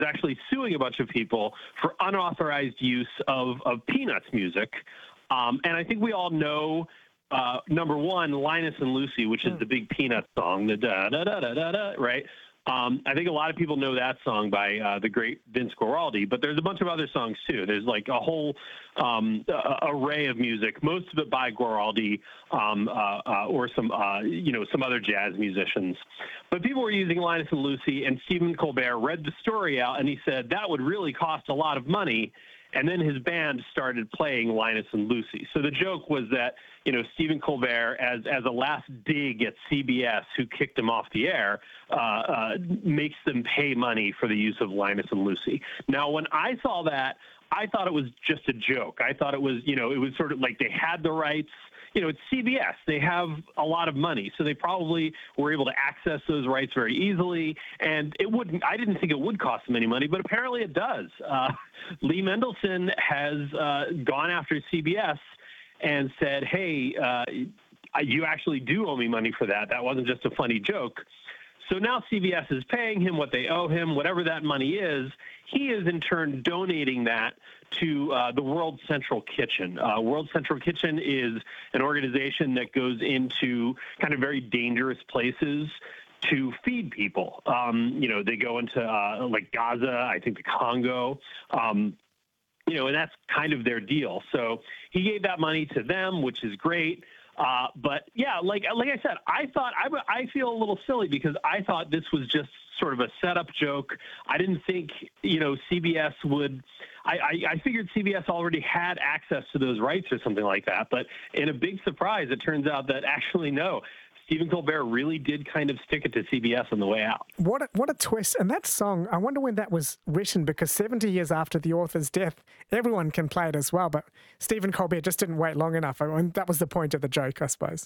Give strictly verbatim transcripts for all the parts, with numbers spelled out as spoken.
actually suing a bunch of people for unauthorized use of, of Peanuts music. Um, and I think we all know, uh, number one, Linus and Lucy, which is the big Peanuts song, the da da da da da da, right? Um, I think a lot of people know that song by uh, the great Vince Guaraldi, but there's a bunch of other songs too. There's like a whole um, uh, array of music, most of it by Guaraldi um, uh, uh, or some, uh, you know, some other jazz musicians. But people were using Linus and Lucy, and Stephen Colbert read the story out, and he said that would really cost a lot of money. And then his band started playing Linus and Lucy. So the joke was that, you know, Stephen Colbert, as as a last dig at C B S, who kicked him off the air, uh, uh, makes them pay money for the use of Linus and Lucy. Now, when I saw that, I thought it was just a joke. I thought it was, you know, it was sort of like they had the rights. You know, it's C B S. They have a lot of money, so they probably were able to access those rights very easily. And it wouldn't. I didn't think it would cost them any money, but apparently it does. Uh, Lee Mendelson has uh, gone after C B S and said, "Hey, uh, you actually do owe me money for that. That wasn't just a funny joke." So now C B S is paying him what they owe him, whatever that money is. He is in turn donating that to uh, the World Central Kitchen. Uh, World Central Kitchen is an organization that goes into kind of very dangerous places to feed people. Um, you know, they go into uh, like Gaza, I think the Congo, um, you know, and that's kind of their deal. So he gave that money to them, which is great. Uh, but yeah, like like I said, I thought I, I feel a little silly because I thought this was just sort of a setup joke. I didn't think, you know, C B S would. I, I, I figured C B S already had access to those rights or something like that. But in a big surprise, it turns out that actually no. Stephen Colbert really did kind of stick it to C B S on the way out. What a, what a twist. And that song, I wonder when that was written, because seventy years after the author's death, everyone can play it as well. But Stephen Colbert just didn't wait long enough. I mean, that was the point of the joke, I suppose.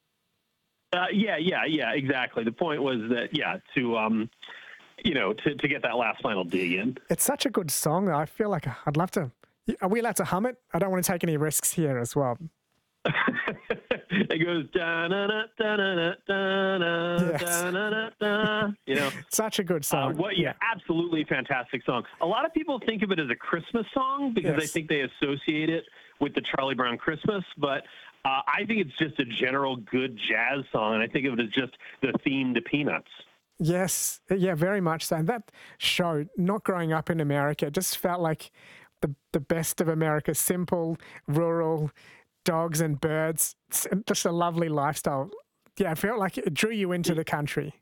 Uh, yeah, yeah, yeah, exactly. The point was that, yeah, to, um, you know, to, to get that last final dig in. It's such a good song. I feel like I'd love to. Are we allowed to hum it? I don't want to take any risks here as well. It goes da na na da na na da na da na na da. You know, such a good song. Uh, what? Yeah, absolutely fantastic song. A lot of people think of it as a Christmas song because Yes. I think they associate it with the Charlie Brown Christmas, but uh, I think it's just a general good jazz song, and I think of it as just the theme to Peanuts. Yes, yeah, very much so. And that show, not growing up in America, just felt like the the best of America. Simple, rural, dogs and birds, it's just a lovely lifestyle. Yeah, I felt like it drew you into the country.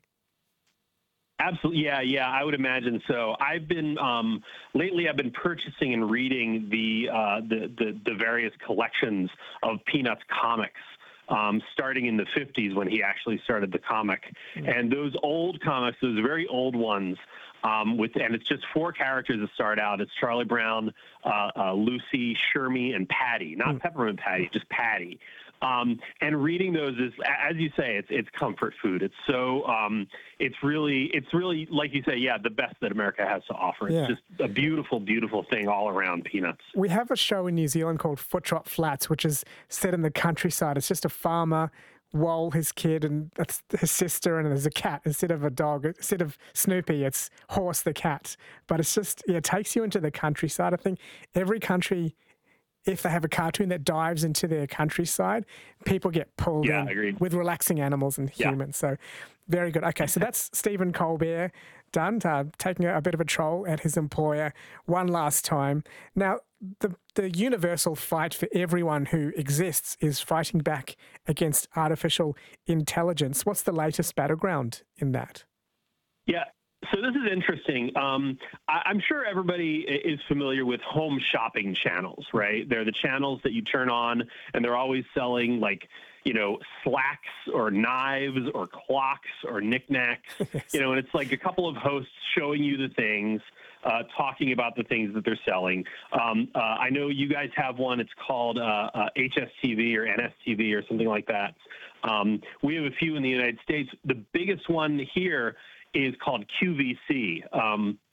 Absolutely, yeah, yeah, I would imagine so. I've been um, lately. I've been purchasing and reading the uh, the, the the various collections of Peanuts comics, um, starting in the fifties when he actually started the comic. Mm. And those old comics, those very old ones, um, with and it's just four characters that start out. It's Charlie Brown, uh, uh, Lucy, Shermie, and Patty. Not mm. Peppermint Patty, just Patty. Um, and reading those is, as you say, it's it's comfort food. It's so um, it's really it's really like you say, yeah, the best that America has to offer. It's Yeah. just a beautiful, beautiful thing all around Peanuts. We have a show in New Zealand called Foot Trot Flats, which is set in the countryside. It's just a farmer, Wal, his kid, and that's his sister, and there's a cat instead of a dog. Instead of Snoopy, it's Horse the cat. But it's just, yeah, it takes you into the countryside. I think every country, if they have a cartoon that dives into their countryside, people get pulled Yeah, in agreed. with relaxing animals and Yeah. humans. So very good. Okay, so that's Stephen Colbert done, uh, taking a, a bit of a troll at his employer one last time. Now, the, the universal fight for everyone who exists is fighting back against artificial intelligence. What's the latest battleground in that? Yeah. So this is interesting. Um, I, I'm sure everybody i- is familiar with home shopping channels, right? They're the channels that you turn on, and they're always selling like, you know, slacks or knives or clocks or knickknacks, you know, and it's like a couple of hosts showing you the things, uh, talking about the things that they're selling. Um, uh, I know you guys have one. It's called uh, uh, H S T V or N S T V or something like that. Um, we have a few in the United States. The biggest one here is called Q V C. Um,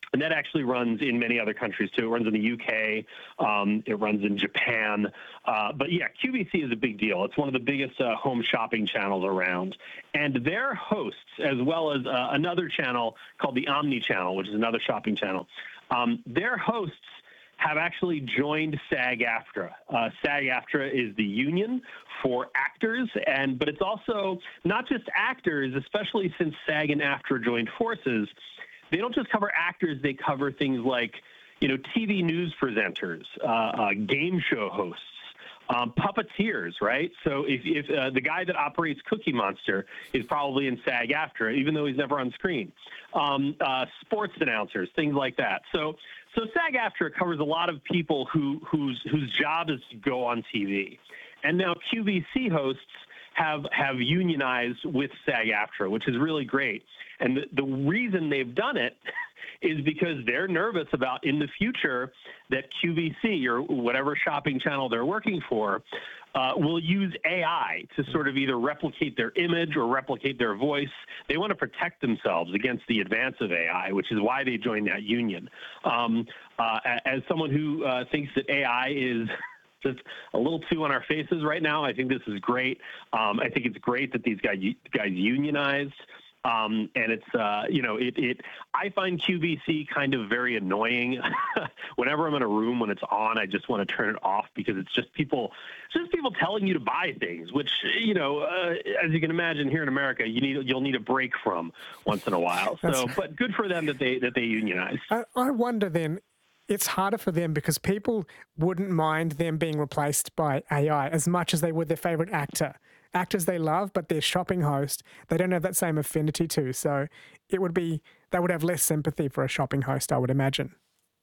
And that actually runs in many other countries, too. It runs in the U K. Um, it runs in Japan. Uh, but, yeah, Q V C is a big deal. It's one of the biggest uh, home shopping channels around. And their hosts, as well as uh, another channel called the Omni Channel, which is another shopping channel, um, their hosts have actually joined SAG-AFTRA. Uh, SAG-AFTRA is the union for actors, and but it's also not just actors, especially since SAG and AFTRA joined forces. They don't just cover actors, they cover things like, you know, T V news presenters, uh, uh, game show hosts, um, puppeteers, right? So if, if uh, the guy that operates Cookie Monster is probably in SAG-AFTRA, even though he's never on screen, um, uh, sports announcers, things like that. So so SAG-AFTRA covers a lot of people who whose whose job is to go on T V. And now Q V C hosts have have unionized with SAG-AFTRA, which is really great. And the, the reason they've done it is because they're nervous about in the future that Q V C or whatever shopping channel they're working for uh, will use A I to sort of either replicate their image or replicate their voice. They want to protect themselves against the advance of A I, which is why they joined that union. Um, uh, as someone who uh, thinks that A I is just a little too on our faces right now, I think this is great. Um, I think it's great that these guys guys unionized. Um, and it's, uh, you know, it, it, I find Q V C kind of very annoying. Whenever I'm in a room, when it's on, I just want to turn it off because it's just people, it's just people telling you to buy things, which, you know, uh, as you can imagine here in America, you need, you'll need a break from once in a while. So, but good for them that they, that they unionized. I, I wonder then, it's harder for them because people wouldn't mind them being replaced by A I as much as they would their favorite actor. Actors they love, but their shopping host, they don't have that same affinity to. So it would be, they would have less sympathy for a shopping host, I would imagine.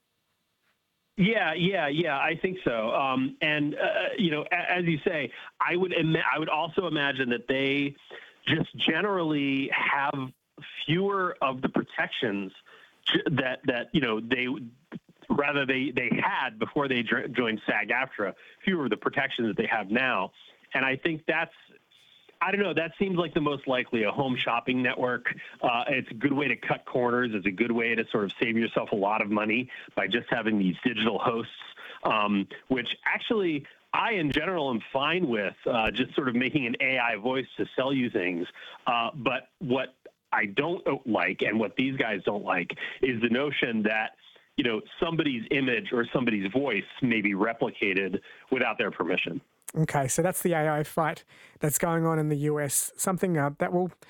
Yeah, yeah, yeah, I think so. Um, and, uh, you know, a- as you say, I would, Im- I would also imagine that they just generally have fewer of the protections that, that you know, they rather they, they had before they joined SAG-AFTRA, fewer of the protections that they have now. And I think that's, I don't know, that seems like the most likely, a home shopping network. Uh, it's a good way to cut corners. It's a good way to sort of save yourself a lot of money by just having these digital hosts, um, which actually I, in general, am fine with, uh, just sort of making an A I voice to sell you things. Uh, but what I don't like and what these guys don't like is the notion that, you know, somebody's image or somebody's voice may be replicated without their permission. Okay, so that's the A I fight that's going on in the U S, something uh, that will